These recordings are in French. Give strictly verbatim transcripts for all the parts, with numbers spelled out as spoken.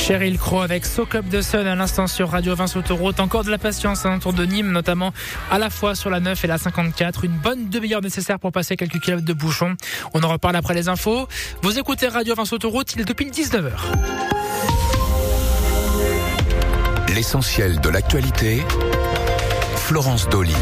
Sheryl Crow avec Soak Up the Sun à l'instant sur Radio vingt Autoroute. Encore de la patience hein, autour de Nîmes, notamment à la fois sur la neuf et la cinquante-quatre. Une bonne demi-heure nécessaire pour passer quelques kilomètres de bouchons. On en reparle après les infos. Vous écoutez Radio vingt Autoroute, il est depuis dix-neuf heures. L'essentiel de l'actualité, Florence Dolly.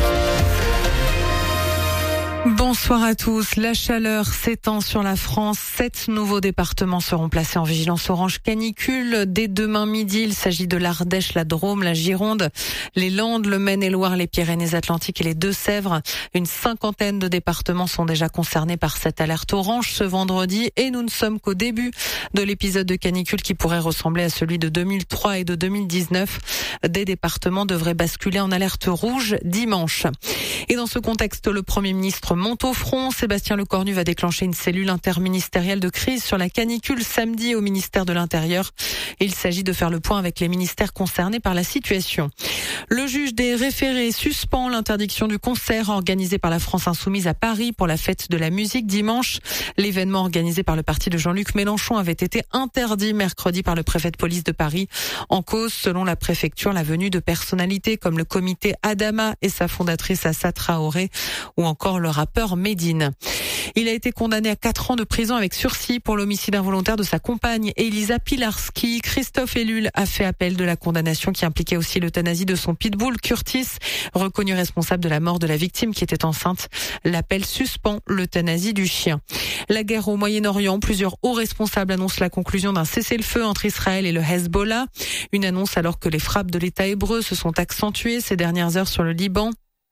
Bonsoir à tous. La chaleur s'étend sur la France. Sept nouveaux départements seront placés en vigilance orange canicule. Dès demain midi, il s'agit de l'Ardèche, la Drôme, la Gironde, les Landes, le Maine-et-Loire, les Pyrénées-Atlantiques et les Deux-Sèvres. Une cinquantaine de départements sont déjà concernés par cette alerte orange ce vendredi et nous ne sommes qu'au début de l'épisode de canicule qui pourrait ressembler à celui de deux mille trois et de deux mille dix-neuf. Des départements devraient basculer en alerte rouge dimanche. Et dans ce contexte, le Premier ministre monte au front. Sébastien Lecornu va déclencher une cellule interministérielle de crise sur la canicule samedi au ministère de l'Intérieur. Il s'agit de faire le point avec les ministères concernés par la situation. Le juge des référés suspend l'interdiction du concert organisé par la France Insoumise à Paris pour la fête de la musique dimanche. L'événement organisé par le parti de Jean-Luc Mélenchon avait été interdit mercredi par le préfet de police de Paris. En cause, selon la préfecture, la venue de personnalités comme le comité Adama et sa fondatrice Assa Traoré ou encore le rappeur Medine. Il a été condamné à quatre ans de prison avec sursis pour l'homicide involontaire de sa compagne Elisa Pilarski. Christophe Ellul a fait appel de la condamnation qui impliquait aussi l'euthanasie de son pitbull Curtis, reconnu responsable de la mort de la victime qui était enceinte. L'appel suspend l'euthanasie du chien. La guerre au Moyen-Orient, plusieurs hauts responsables annoncent la conclusion d'un cessez-le-feu entre Israël et le Hezbollah. Une annonce alors que les frappes de l'État hébreu se sont accentuées ces dernières heures sur le Liban.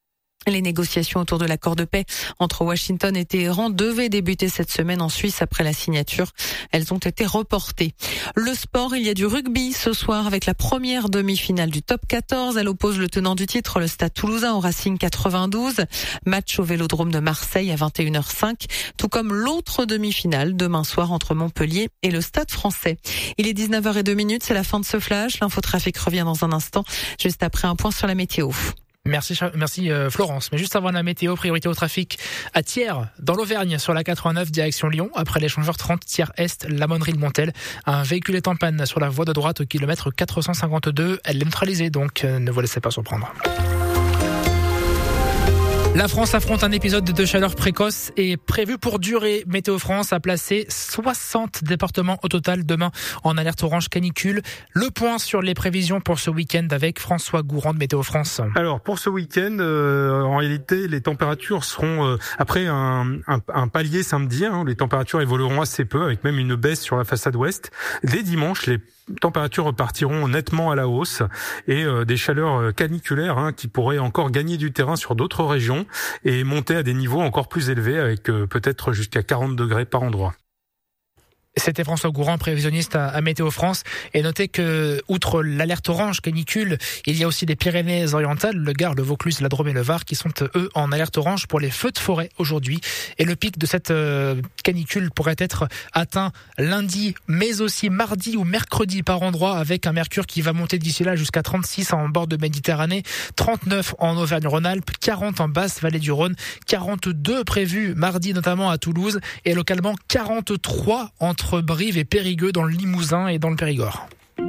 Les négociations autour de l'accord de paix entre Washington et Téhéran devaient débuter cette semaine en Suisse après la signature. Elles ont été reportées. Le sport, il y a du rugby ce soir avec la première demi-finale du top quatorze. Elle oppose le tenant du titre, le Stade Toulousain, au Racing quatre-vingt-douze. Match au Vélodrome de Marseille à vingt et une heures cinq, tout comme l'autre demi-finale demain soir entre Montpellier et le Stade Français. Il est dix-neuf heures zéro deux, c'est la fin de ce flash. L'infotrafic revient dans un instant, juste après un point sur la météo. Merci, merci euh, Florence. Mais juste avant la météo, priorité au trafic à Thiers, dans l'Auvergne, sur la quatre-vingt-neuf, direction Lyon. Après l'échangeur trente, Thiers Est, la Monnerie de Montel. Un véhicule est en panne sur la voie de droite au kilomètre quatre cent cinquante-deux. Elle est neutralisée, donc euh, ne vous laissez pas surprendre. La France affronte un épisode de chaleur précoce et prévu pour durer. Météo France a placé soixante départements au total demain en alerte orange canicule. Le point sur les prévisions pour ce week-end avec François Gourand de Météo France. Alors pour ce week-end, euh, en réalité, les températures seront euh, après un, un, un palier samedi. Hein, les températures évolueront assez peu, avec même une baisse sur la façade ouest. Dès dimanche, les températures repartiront nettement à la hausse et euh, des chaleurs caniculaires hein, qui pourraient encore gagner du terrain sur d'autres régions et monter à des niveaux encore plus élevés avec euh, peut-être jusqu'à quarante degrés par endroit. C'était François Gourand, prévisionniste à, à Météo France. Et notez que, outre l'alerte orange canicule, il y a aussi des Pyrénées-Orientales, le Gard, le Vaucluse, la Drôme et le Var qui sont, eux, en alerte orange pour les feux de forêt aujourd'hui. Et le pic de cette euh, canicule pourrait être atteint lundi, mais aussi mardi ou mercredi par endroit, avec un mercure qui va monter d'ici là jusqu'à trente-six en bord de Méditerranée, trente-neuf en Auvergne-Rhône-Alpes, quarante en basse-vallée du Rhône, quarante-deux prévus mardi notamment à Toulouse, et localement quarante-trois entre Brive et Périgueux dans le Limousin et dans le Périgord.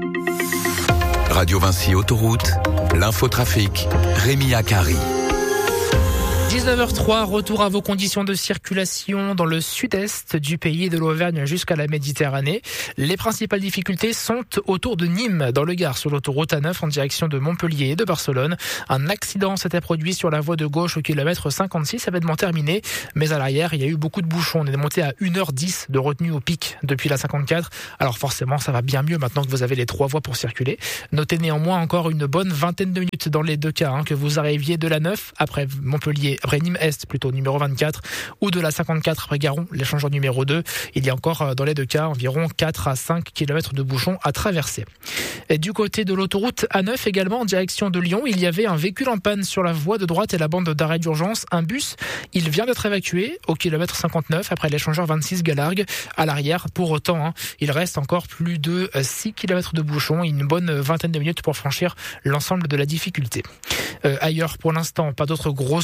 Radio Vinci Autoroute, l'infotrafic, Rémi Akari. dix-neuf heures trois, retour à vos conditions de circulation dans le sud-est du pays, de l'Auvergne jusqu'à la Méditerranée. Les principales difficultés sont autour de Nîmes, dans le Gard, sur l'autoroute A neuf en direction de Montpellier et de Barcelone. Un accident s'était produit sur la voie de gauche au kilomètre cinquante-six, événement terminé, mais à l'arrière, il y a eu beaucoup de bouchons. On est monté à une heure dix de retenue au pic depuis la cinquante-quatre. Alors forcément, ça va bien mieux maintenant que vous avez les trois voies pour circuler. Notez néanmoins encore une bonne vingtaine de minutes dans les deux cas, hein, que vous arriviez de la neuf après Montpellier, après Nîmes-Est plutôt, numéro vingt-quatre, ou de la cinquante-quatre après Garon, l'échangeur numéro deux. Il y a encore dans les deux cas environ quatre à cinq kilomètres de bouchons à traverser. Et du côté de l'autoroute A neuf également, en direction de Lyon, il y avait un véhicule en panne sur la voie de droite et la bande d'arrêt d'urgence. Un bus, il vient d'être évacué au kilomètre cinquante-neuf après l'échangeur vingt-six Galargue. À l'arrière, pour autant, hein, il reste encore plus de six kilomètres de bouchons, une bonne vingtaine de minutes pour franchir l'ensemble de la difficulté. Euh, ailleurs, pour l'instant, pas d'autres grosses retenues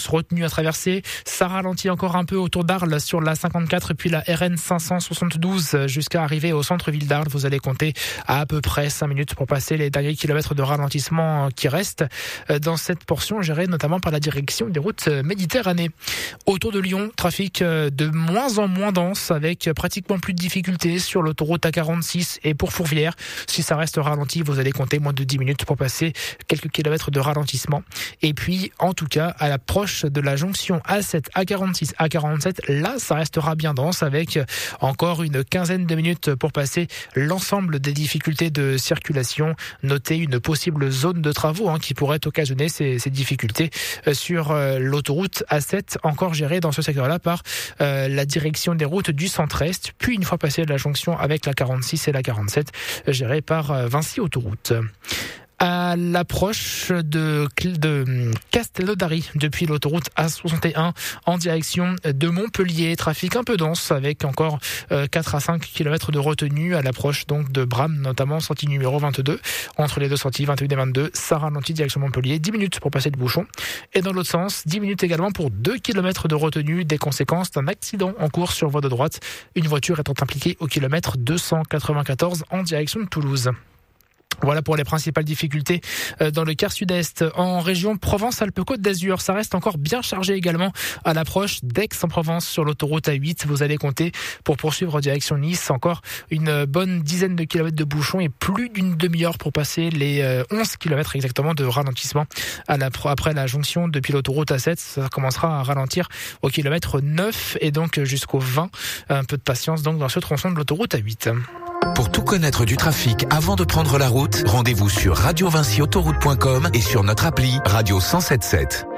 à traverser. Ça ralentit encore un peu autour d'Arles sur la cinquante-quatre puis la R N cinq cent soixante-douze jusqu'à arriver au centre-ville d'Arles. Vous allez compter à à peu près cinq minutes pour passer les derniers kilomètres de ralentissement qui restent dans cette portion gérée notamment par la direction des routes Méditerranée. Autour de Lyon, trafic de moins en moins dense avec pratiquement plus de difficultés sur l'autoroute A quarante-six et pour Fourvière. Si ça reste ralenti, vous allez compter moins de dix minutes pour passer quelques kilomètres de ralentissement. Et puis, en tout cas, à l'approche de la jonction A sept, A quarante-six, A quarante-sept, là, ça restera bien dense avec encore une quinzaine de minutes pour passer l'ensemble des difficultés de circulation. Notez une possible zone de travaux hein, qui pourrait occasionner ces, ces difficultés sur euh, l'autoroute A sept, encore gérée dans ce secteur-là par euh, la direction des routes du centre-est, puis une fois passé la jonction avec la quarante-six et la quarante-sept, gérée par euh, Vinci Autoroute. À l'approche de, de Castelnaudary depuis l'autoroute A soixante et un en direction de Montpellier. Trafic un peu dense avec encore quatre à cinq kilomètres de retenue à l'approche donc de Bram, notamment sortie numéro vingt-deux. Entre les deux sorties vingt et une et vingt-deux, ça ralentit direction Montpellier. dix minutes pour passer le bouchon. Et dans l'autre sens, dix minutes également pour deux kilomètres de retenue des conséquences d'un accident en cours sur voie de droite. Une voiture étant impliquée au kilomètre deux cent quatre-vingt-quatorze en direction de Toulouse. Voilà pour les principales difficultés dans le quart sud-est. En région Provence-Alpes-Côte d'Azur, ça reste encore bien chargé également à l'approche d'Aix-en-Provence sur l'autoroute A huit. Vous allez compter pour poursuivre direction Nice encore une bonne dizaine de kilomètres de bouchons et plus d'une demi-heure pour passer les onze kilomètres exactement de ralentissement à la, après la jonction depuis l'autoroute A sept. Ça commencera à ralentir au kilomètre neuf et donc jusqu'au vingt. Un peu de patience donc dans ce tronçon de l'autoroute A huit. Pour tout connaître du trafic avant de prendre la route, rendez-vous sur radio vinci autoroute point com et sur notre appli Radio cent sept sept.